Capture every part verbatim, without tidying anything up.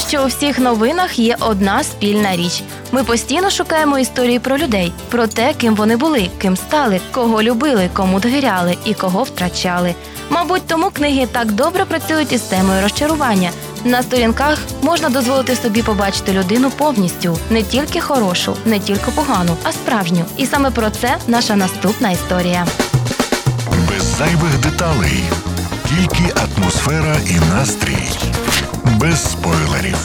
що у всіх новинах є одна спільна річ. Ми постійно шукаємо історії про людей, про те, ким вони були, ким стали, кого любили, кому довіряли і кого втрачали. Мабуть, тому книги так добре працюють із темою розчарування. На сторінках можна дозволити собі побачити людину повністю, не тільки хорошу, не тільки погану, а справжню. І саме про це наша наступна історія. Без зайвих деталей, тільки атмосфера і настрій. Без спойлерів.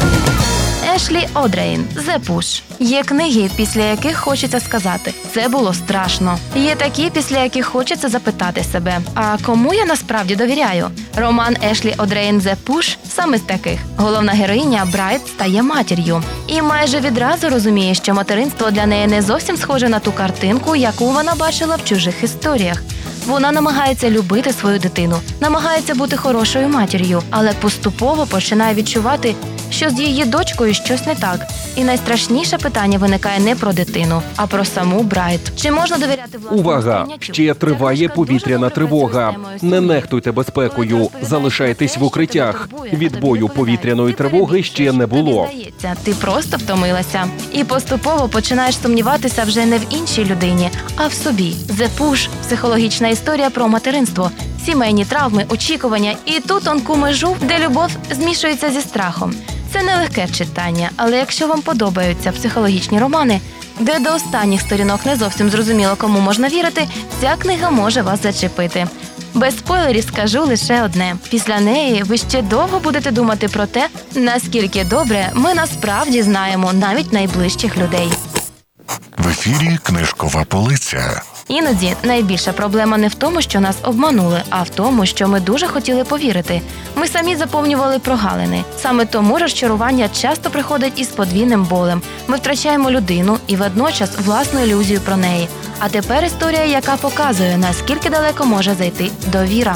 Ешлі Одрейн «The Push». Є книги, після яких хочеться сказати «це було страшно». Є такі, після яких хочеться запитати себе «а кому я насправді довіряю?». Роман Ешлі Одрейн «The Push» саме з таких. Головна героїня Брайт стає матір'ю. І майже відразу розуміє, що материнство для неї не зовсім схоже на ту картинку, яку вона бачила в чужих історіях. Вона намагається любити свою дитину, намагається бути хорошою матір'ю, але поступово починає відчувати, що з її дочкою щось не так. І найстрашніше питання виникає не про дитину, а про саму Брайт. Чи можна довіряти власному Увага! Ще триває повітряна тривога. Не нехтуйте безпекою, залишайтесь в укриттях. Відбою повітряної тривоги ще не було. Ти просто втомилася. І поступово починаєш сумніватися вже не в іншій людині, а в собі. «The Push» – психологічна історія про материнство, сімейні травми, очікування і ту тонку межу, де любов змішується зі страхом. Це нелегке читання, але якщо вам подобаються психологічні романи, де до останніх сторінок не зовсім зрозуміло, кому можна вірити, ця книга може вас зачепити. Без спойлерів скажу лише одне. Після неї ви ще довго будете думати про те, наскільки добре ми насправді знаємо навіть найближчих людей. В ефірі «Книжкова полиця». Іноді найбільша проблема не в тому, що нас обманули, а в тому, що ми дуже хотіли повірити. Ми самі заповнювали прогалини. Саме тому розчарування часто приходить із подвійним болем. Ми втрачаємо людину і водночас власну ілюзію про неї. А тепер історія, яка показує, наскільки далеко може зайти довіра.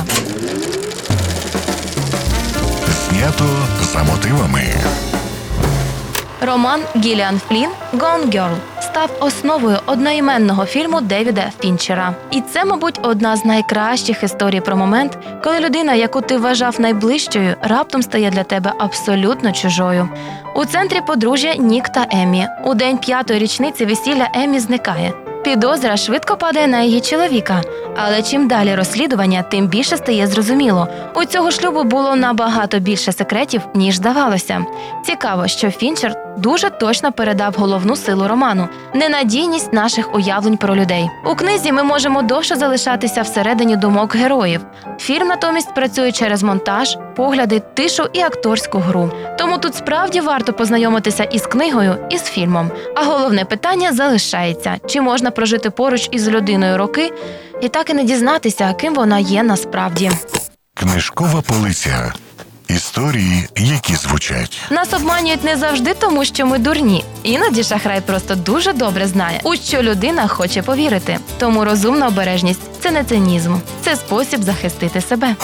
Знято за мотивами. Роман Гіліан Флінн «Gone Girl» став основою одноіменного фільму Девіда Фінчера. І це, мабуть, одна з найкращих історій про момент, коли людина, яку ти вважав найближчою, раптом стає для тебе абсолютно чужою. У центрі подружжя Нік та Еммі. У день п'ятої річниці весілля Еммі зникає. Підозра швидко падає на її чоловіка. Але чим далі розслідування, тим більше стає зрозуміло. У цього шлюбу було набагато більше секретів, ніж здавалося. Цікаво, що Фінчер дуже точно передав головну силу роману – ненадійність наших уявлень про людей. У книзі ми можемо довше залишатися всередині думок героїв. Фільм натомість працює через монтаж, погляди, тишу і акторську гру. Тому тут справді варто познайомитися із книгою, і з фільмом. А головне питання залишається – чи можна прожити поруч із людиною роки і так і не дізнатися, ким вона є насправді. Книжкова полиця. Історії, які звучать. Нас обманюють не завжди тому, що ми дурні. Іноді шахрай просто дуже добре знає, у що людина хоче повірити. Тому розумна обережність – це не цинізм. Це спосіб захистити себе.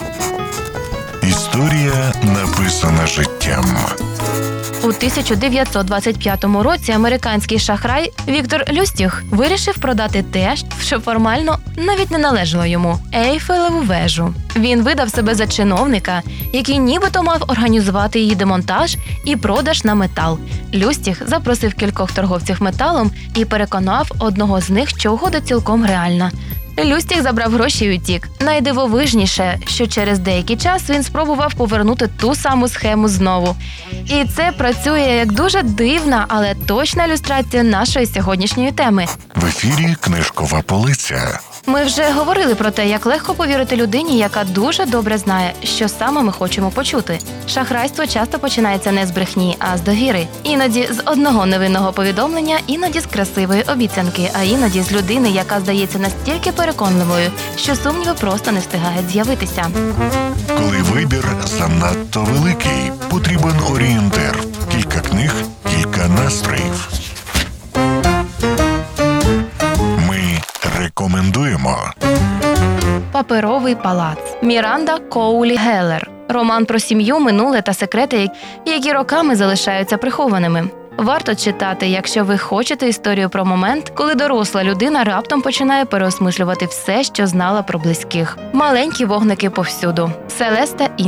Історія, написана життям. У тисяча дев'ятсот двадцять п'ятому році американський шахрай Віктор Люстіх вирішив продати те, що формально навіть не належало йому – Ейфелеву вежу. Він видав себе за чиновника, який нібито мав організувати її демонтаж і продаж на метал. Люстіх запросив кількох торговців металом і переконав одного з них, що угода цілком реальна. Люстіх забрав гроші і утік. Найдивовижніше, що через деякий час він спробував повернути ту саму схему знову. І це працює як дуже дивна, але точна ілюстрація нашої сьогоднішньої теми. В ефірі «Книжкова полиця». Ми вже говорили про те, як легко повірити людині, яка дуже добре знає, що саме ми хочемо почути. Шахрайство часто починається не з брехні, а з довіри. Іноді з одного невинного повідомлення, іноді з красивої обіцянки, а іноді з людини, яка здається настільки переконливою, що сумніви просто не встигають з'явитися. Коли вибір занадто великий, потрібен орієнтир. Кілька книг, кілька настроїв. Рекомендуємо. Паперовий палац. Міранда Коулі Геллер. Роман про сім'ю, минуле та секрети, які роками залишаються прихованими. Варто читати, якщо ви хочете історію про момент, коли доросла людина раптом починає переосмислювати все, що знала про близьких. Маленькі вогники повсюду. Селеста Інг.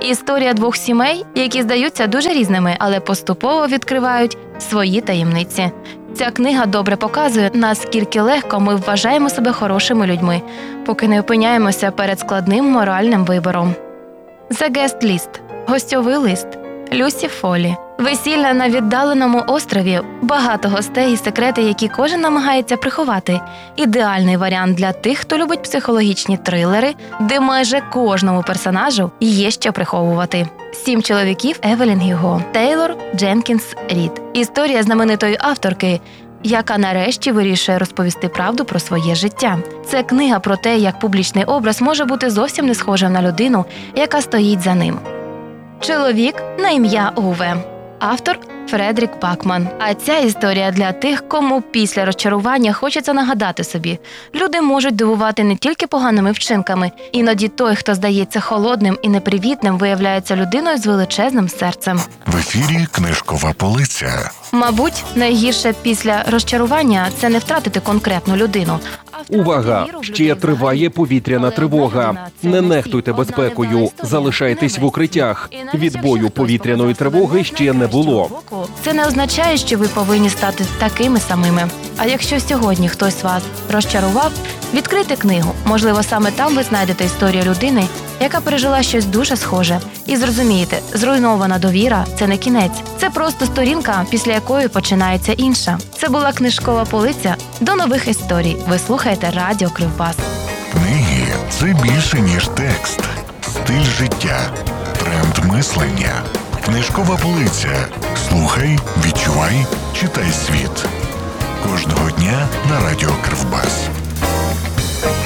Історія двох сімей, які здаються дуже різними, але поступово відкривають свої таємниці. Ця книга добре показує, наскільки легко ми вважаємо себе хорошими людьми, поки не опиняємося перед складним моральним вибором. The Guest List – гостьовий лист. Люсі Фолі. Весілля на віддаленому острові, багато гостей і секрети, які кожен намагається приховати. Ідеальний варіант для тих, хто любить психологічні трилери, де майже кожному персонажу є що приховувати. Сім чоловіків Евелін Гюго. Тейлор Дженкінс Рід. Історія знаменитої авторки, яка нарешті вирішує розповісти правду про своє життя. Це книга про те, як публічний образ може бути зовсім не схожим на людину, яка стоїть за ним. Чоловік на ім'я Уве. Автор Фредерік Бакман. А ця історія для тих, кому після розчарування хочеться нагадати собі. Люди можуть дивувати не тільки поганими вчинками. Іноді той, хто здається холодним і непривітним, виявляється людиною з величезним серцем. В ефірі книжкова полиця. Мабуть, найгірше після розчарування – це не втратити конкретну людину. Увага! Ще триває повітряна тривога. Не нехтуйте безпекою. Залишайтесь в укриттях. Відбою повітряної тривоги ще не було. Це не означає, що ви повинні стати такими самими. А якщо сьогодні хтось вас розчарував, відкрийте книгу. Можливо, саме там ви знайдете історію людини, яка пережила щось дуже схоже. І зрозумієте, зруйнована довіра – це не кінець. Це просто сторінка, після якої починається інша. Це була книжкова полиця. До нових історій. Ви слухаєте Радіо Кривбас. Книги – це більше, ніж текст. Стиль життя. Тренд мислення. Книжкова полиця. Слухай, відчувай, читай світ. Кожного дня на Радіо Кривбас.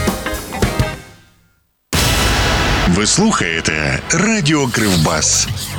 Ви слухаєте Радіо Кривбас.